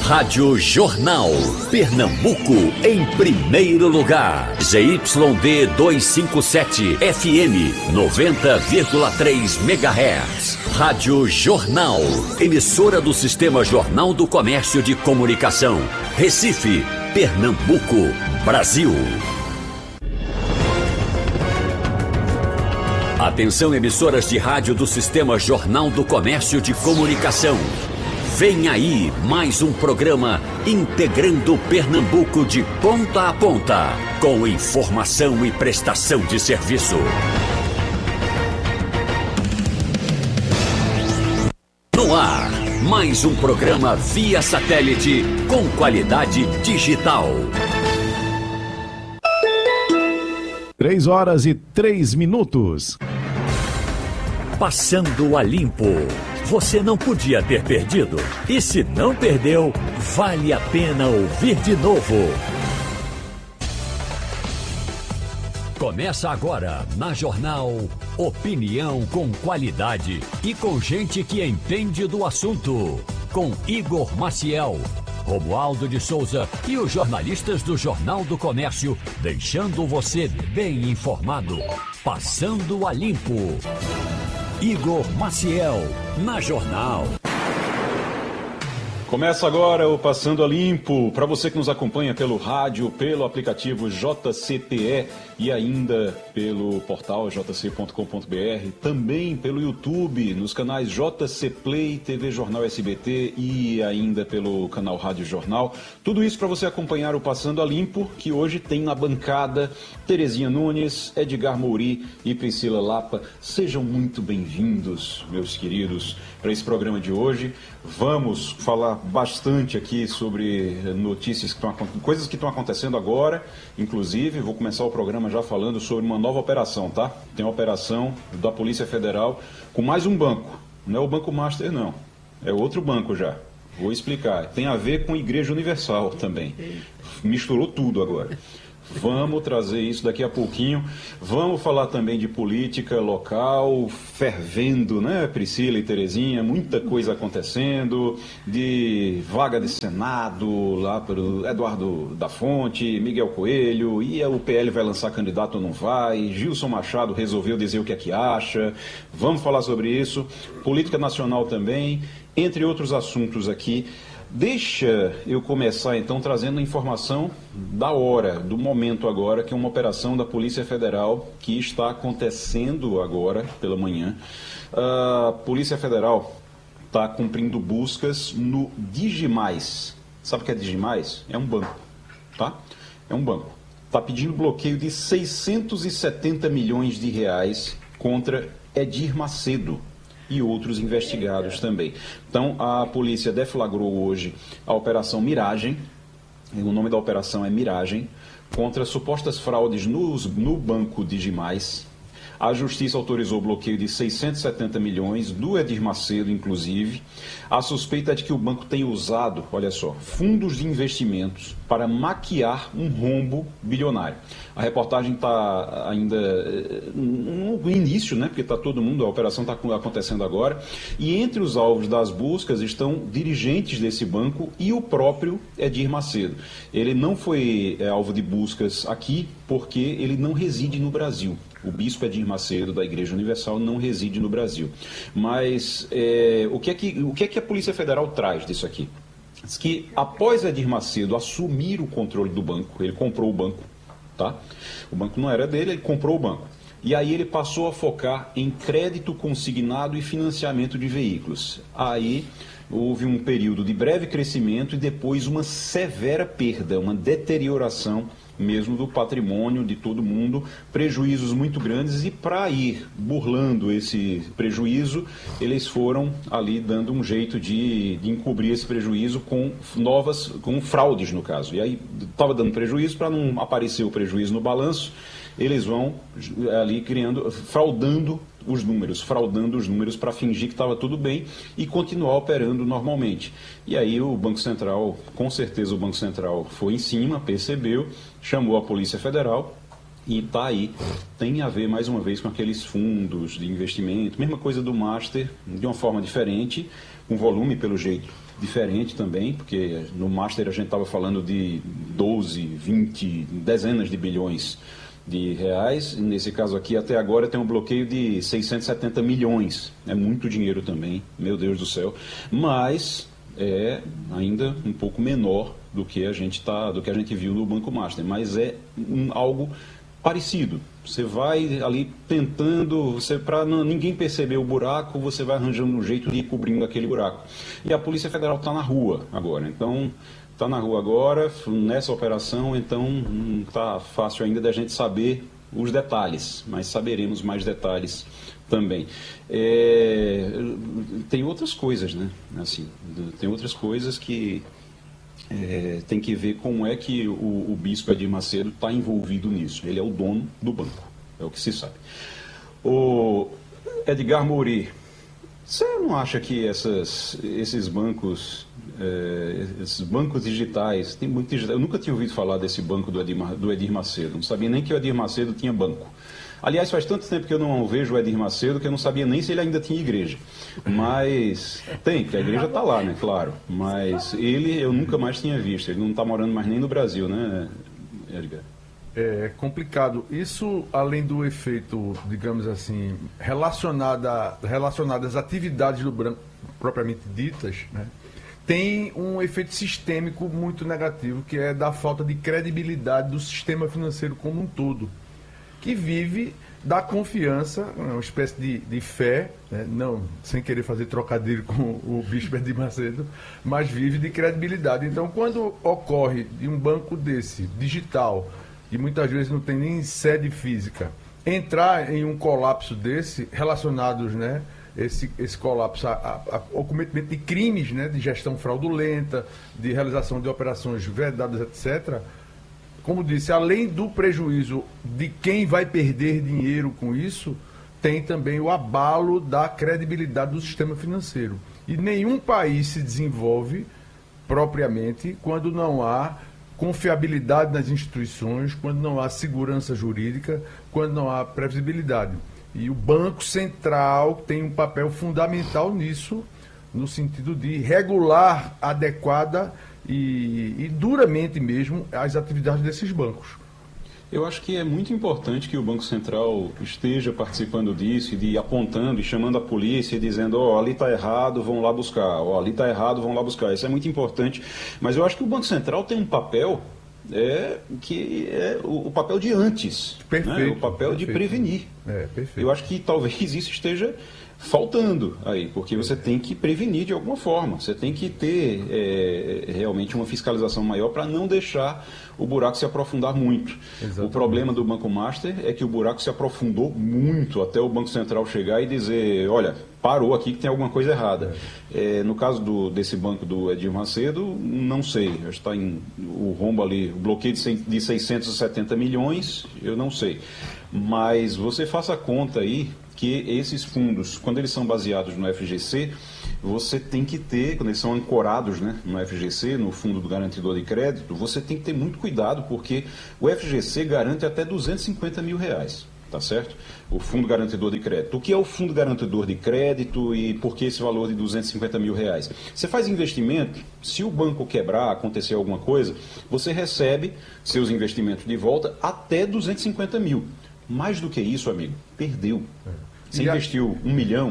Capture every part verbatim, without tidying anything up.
Rádio Jornal. Pernambuco em primeiro lugar. Z Y D duzentos e cinquenta e sete F M noventa vírgula três megahertz. Rádio Jornal. Emissora do Sistema Jornal do Comércio de Comunicação. Recife, Pernambuco, Brasil. Atenção, emissoras de rádio do Sistema Jornal do Comércio de Comunicação. Vem aí mais um programa integrando Pernambuco de ponta a ponta, com informação e prestação de serviço. No ar, mais um programa via satélite com qualidade digital. Três horas e três minutos. Passando a limpo. Você não podia ter perdido. E se não perdeu, vale a pena ouvir de novo. Começa agora, na Jornal, opinião com qualidade e com gente que entende do assunto. Com Igor Maciel, Romualdo de Souza e os jornalistas do Jornal do Comércio, deixando você bem informado. Passando a limpo. Igor Maciel, na Jornal. Começa agora o Passando a Limpo. Para você que nos acompanha pelo rádio, pelo aplicativo J C P E e ainda pelo portal j c ponto com ponto b r, também pelo YouTube, nos canais J C Play, T V Jornal S B T e ainda pelo canal Rádio Jornal. Tudo isso para você acompanhar o Passando a Limpo, que hoje tem na bancada Terezinha Nunes, Edgar Mouri e Priscila Lapa. Sejam muito bem-vindos, meus queridos, para esse programa de hoje. Vamos falar bastante aqui sobre notícias que estão, coisas que estão acontecendo agora. Inclusive, vou começar o programa já falando sobre uma nova operação, tá? Tem uma operação da Polícia Federal com mais um banco. Não é o Banco Master, não. É outro banco já. Vou explicar. Tem a ver com Igreja Universal também. Misturou tudo agora. Vamos trazer isso daqui a pouquinho. Vamos falar também de política local, fervendo, né, Priscila e Terezinha? Muita coisa acontecendo, de vaga de Senado, lá pelo Eduardo da Fonte, Miguel Coelho, e o P L vai lançar candidato ou não vai? Gilson Machado resolveu dizer o que é que acha. Vamos falar sobre isso. Política nacional também, entre outros assuntos aqui. Deixa eu começar então trazendo a informação da hora, do momento agora, que é uma operação da Polícia Federal que está acontecendo agora pela manhã. A Polícia Federal está cumprindo buscas no Digimais. Sabe o que é Digimais? É um banco, tá? É um banco. Está pedindo bloqueio de seiscentos e setenta milhões de reais contra Edir Macedo e outros investigados também. Então, a polícia deflagrou hoje a Operação Miragem, o nome da operação é Miragem, contra supostas fraudes nos, no Banco Digimais. A Justiça autorizou o bloqueio de seiscentos e setenta milhões, do Edir Macedo, inclusive. A suspeita é de que o banco tem usado, olha só, fundos de investimentos para maquiar um rombo bilionário. A reportagem está ainda no início, né? Porque está todo mundo, a operação está acontecendo agora. E entre os alvos das buscas estão dirigentes desse banco e o próprio Edir Macedo. Ele não foi é, alvo de buscas aqui porque ele não reside no Brasil. O bispo Edir Macedo, da Igreja Universal, não reside no Brasil. Mas é, o, que é que, o que é que a Polícia Federal traz disso aqui? Diz que após Edir Macedo assumir o controle do banco, ele comprou o banco, tá? O banco não era dele, ele comprou o banco. E aí ele passou a focar em crédito consignado e financiamento de veículos. Aí houve um período de breve crescimento e depois uma severa perda, uma deterioração mesmo do patrimônio de todo mundo, prejuízos muito grandes, e para ir burlando esse prejuízo, eles foram ali dando um jeito de, de encobrir esse prejuízo com novas, com fraudes no caso. E aí estava dando prejuízo, para não aparecer o prejuízo no balanço, eles vão ali criando, fraudando os números, fraudando os números para fingir que estava tudo bem e continuar operando normalmente. E aí o Banco Central, com certeza o Banco Central foi em cima, percebeu, chamou a Polícia Federal e está aí. Tem a ver mais uma vez com aqueles fundos de investimento, mesma coisa do Master, de uma forma diferente, com volume pelo jeito diferente também, porque no Master a gente estava falando de doze, vinte, dezenas de bilhões de reais. Nesse caso aqui, até agora, tem um bloqueio de seiscentos e setenta milhões. É muito dinheiro também, meu Deus do céu. Mas é ainda um pouco menor do que a gente tá, do que a gente viu no Banco Master. Mas é um, algo parecido. Você vai ali tentando, para ninguém perceber o buraco, você vai arranjando um jeito de ir cobrindo aquele buraco. E a Polícia Federal está na rua agora. Então, está na rua agora, nessa operação, então não está fácil ainda da gente saber os detalhes, mas saberemos mais detalhes também. É, tem outras coisas, né? Assim, tem outras coisas que é, tem que ver como é que o, o bispo Edir Macedo está envolvido nisso. Ele é o dono do banco, é o que se sabe. O Edgar Mouri, você não acha que essas, esses bancos, é, esses bancos digitais, tem muito digital, eu nunca tinha ouvido falar desse banco do Edir, do Edir Macedo, não sabia nem que o Edir Macedo tinha banco. Aliás, faz tanto tempo que eu não vejo o Edir Macedo que eu não sabia nem se ele ainda tinha igreja. Mas tem, porque a igreja está lá, né? Claro. Mas ele eu nunca mais tinha visto. Ele não está morando mais nem no Brasil, né, Edgar? É complicado. Isso, além do efeito, digamos assim, relacionado, a, relacionado às atividades do banco propriamente ditas, né, tem um efeito sistêmico muito negativo, que é da falta de credibilidade do sistema financeiro como um todo, que vive da confiança, uma espécie de, de fé, né? Não sem querer fazer trocadilho com o bispo Edir Macedo, mas vive de credibilidade. Então, quando ocorre de um banco desse, digital, e muitas vezes não tem nem sede física, entrar em um colapso desse, relacionados, né, esse, esse colapso a, a, ao cometimento de crimes, né, de gestão fraudulenta, de realização de operações vedadas, etcétera, como disse, além do prejuízo de quem vai perder dinheiro com isso, tem também o abalo da credibilidade do sistema financeiro. E nenhum país se desenvolve propriamente quando não há confiabilidade nas instituições, quando não há segurança jurídica, quando não há previsibilidade. E o Banco Central tem um papel fundamental nisso, no sentido de regular adequada e, e duramente mesmo as atividades desses bancos. Eu acho que é muito importante que o Banco Central esteja participando disso, e de apontando e chamando a polícia e dizendo, ó, oh, ali está errado, vão lá buscar, ó, oh, ali está errado, vão lá buscar. Isso é muito importante, mas eu acho que o Banco Central tem um papel é, que é o, o papel de antes, perfeito, né? O papel perfeito. de prevenir. É, perfeito. Eu acho que talvez isso esteja faltando aí, porque você tem que prevenir de alguma forma, você tem que ter é, realmente uma fiscalização maior para não deixar o buraco se aprofundar muito. Exatamente. O problema do Banco Master é que o buraco se aprofundou muito até o Banco Central chegar e dizer, olha, parou aqui que tem alguma coisa errada. É. É, no caso do, desse banco do Edir Macedo, não sei, está em o rombo ali, o bloqueio de, de seiscentos e setenta milhões, eu não sei. Mas você faça a conta aí que esses fundos, quando eles são baseados no F G C, você tem que ter, quando eles são ancorados, né, no F G C, no Fundo do Garantidor de Crédito, você tem que ter muito cuidado, porque o F G C garante até duzentos e cinquenta mil reais, tá certo? O Fundo Garantidor de Crédito. O que é o Fundo Garantidor de Crédito e por que esse valor de duzentos e cinquenta mil reais? Você faz investimento, se o banco quebrar, acontecer alguma coisa, você recebe seus investimentos de volta até duzentos e cinquenta mil. Mais do que isso, amigo, perdeu. Você e investiu a... um milhão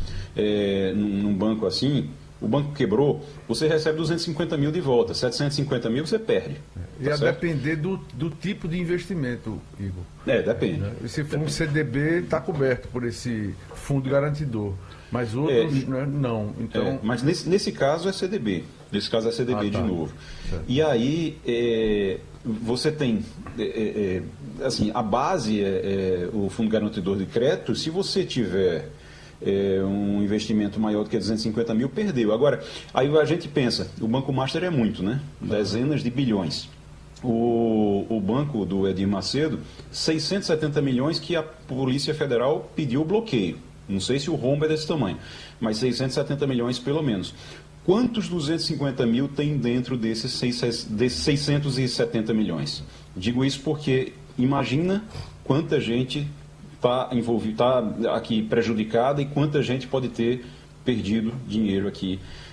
é, num, num banco assim, o banco quebrou, você recebe duzentos e cinquenta mil de volta, setecentos e cinquenta mil você perde. E tá a certo? Depender do, do tipo de investimento, Igor. É, depende. E se for um C D B, está coberto por esse fundo garantidor. Mas outros, é, né, não. Então... É, mas nesse, nesse caso é C D B. Nesse caso é C D B ah, tá. de novo. Certo. E aí é, você tem, é, é, assim, a base é, é o Fundo Garantidor de Crédito. Se você tiver é, um investimento maior do que duzentos e cinquenta mil, perdeu. Agora, aí a gente pensa, o Banco Master é muito, né? Dezenas de bilhões. O, o banco do Edir Macedo, seiscentos e setenta milhões que a Polícia Federal pediu bloqueio. Não sei se o rombo é desse tamanho, mas seiscentos e setenta milhões pelo menos. Quantos duzentos e cinquenta mil tem dentro desses seiscentos e setenta milhões? Digo isso porque imagina quanta gente está envolvida, está aqui prejudicada e quanta gente pode ter perdido dinheiro aqui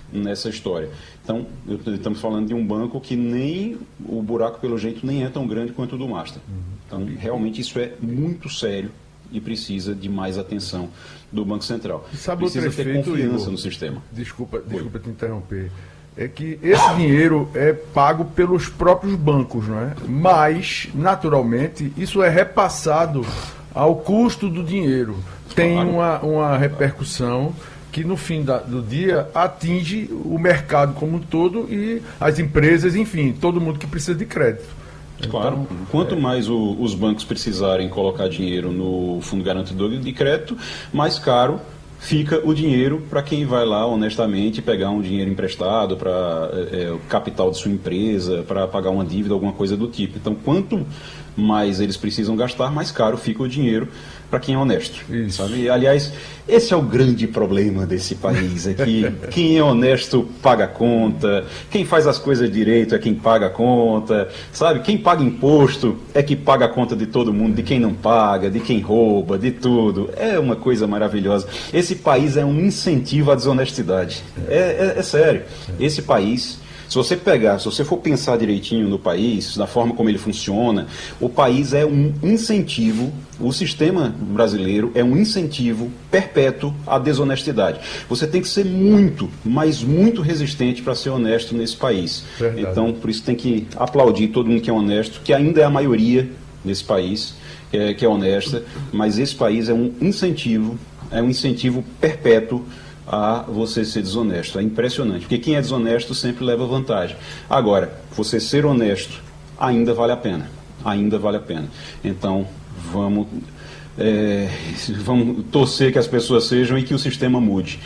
nessa história. Então, estamos falando de um banco que nem o buraco, pelo jeito, nem é tão grande quanto o do Master. Então, realmente, isso é muito sério e precisa de mais atenção do Banco Central. E sabe precisa outro ter efeito, confiança Igor? no sistema. Desculpa, desculpa te interromper. É que esse dinheiro é pago pelos próprios bancos, não é? Mas, naturalmente, isso é repassado ao custo do dinheiro. Tem Claro. uma, uma repercussão que no fim da, do dia atinge o mercado como um todo e as empresas, enfim, todo mundo que precisa de crédito. Claro, Então, quanto é... mais o, os bancos precisarem colocar dinheiro no Fundo Garantidor de Crédito, mais caro fica o dinheiro para quem vai lá honestamente pegar um dinheiro emprestado para é, o capital de sua empresa, para pagar uma dívida, alguma coisa do tipo. Então, quanto mais eles precisam gastar, mais caro fica o dinheiro para quem é honesto. Isso. Sabe? E, aliás, esse é o grande problema desse país, é que quem é honesto paga a conta, quem faz as coisas direito é quem paga a conta, sabe? Quem paga imposto é que paga a conta de todo mundo, de quem não paga, de quem rouba, de tudo. É uma coisa maravilhosa. Esse país é um incentivo à desonestidade. É, é, é sério. Esse país... Se você pegar, se você for pensar direitinho no país, da forma como ele funciona, o país é um incentivo, o sistema brasileiro é um incentivo perpétuo à desonestidade. Você tem que ser muito, mas muito resistente para ser honesto nesse país. Verdade. Então, por isso tem que aplaudir todo mundo que é honesto, que ainda é a maioria nesse país, que é, que é honesta, mas esse país é um incentivo, é um incentivo perpétuo a você ser desonesto. É impressionante, porque quem é desonesto sempre leva vantagem. Agora, você ser honesto ainda vale a pena, ainda vale a pena. Então, vamos, é, vamos torcer que as pessoas sejam e que o sistema mude.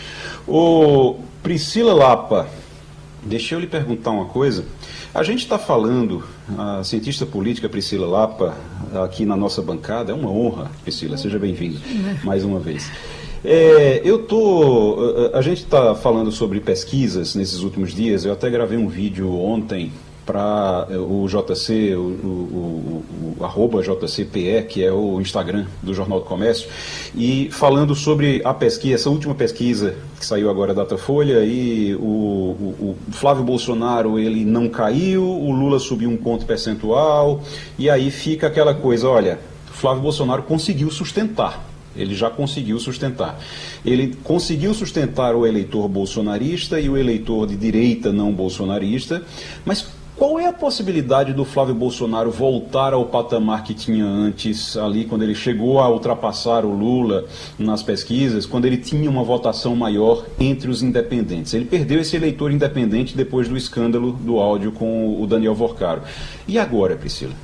Ô, Priscila Lapa, deixa eu lhe perguntar uma coisa. A gente está falando, a cientista política Priscila Lapa, aqui na nossa bancada, é uma honra, Priscila, seja bem-vinda mais uma vez. É, eu tô, a gente está falando sobre pesquisas nesses últimos dias. Eu até gravei um vídeo ontem para o J C, o, o, o, o arroba J C P E, que é o Instagram do Jornal do Comércio, e falando sobre a pesquisa, essa última pesquisa que saiu agora da Datafolha, e o, o, o Flávio Bolsonaro ele não caiu, o Lula subiu um ponto percentual, e aí fica aquela coisa, olha, Flávio Bolsonaro conseguiu sustentar. Ele já conseguiu sustentar. Ele conseguiu sustentar o eleitor bolsonarista e o eleitor de direita não bolsonarista, mas qual é a possibilidade do Flávio Bolsonaro voltar ao patamar que tinha antes, ali quando ele chegou a ultrapassar o Lula nas pesquisas, quando ele tinha uma votação maior entre os independentes? Ele perdeu esse eleitor independente depois do escândalo do áudio com o Daniel Vorcaro. E agora, Priscila?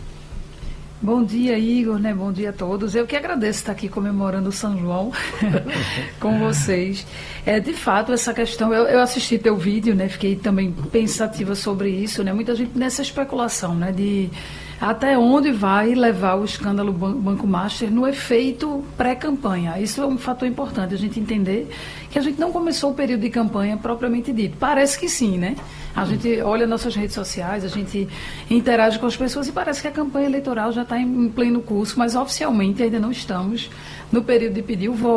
Bom dia, Igor, né? Bom dia a todos. Eu que agradeço estar aqui comemorando o São João com vocês. É, de fato, essa questão, eu, eu assisti teu vídeo, né? Fiquei também pensativa sobre isso, né? Muita gente nessa especulação, né? De até onde vai levar o escândalo Banco Master no efeito pré-campanha. Isso é um fator importante, a gente entender que a gente não começou o período de campanha propriamente dito. Parece que sim, né? A gente olha nossas redes sociais, a gente interage com as pessoas e parece que a campanha eleitoral já está em pleno curso, mas oficialmente ainda não estamos no período de pedir o voto.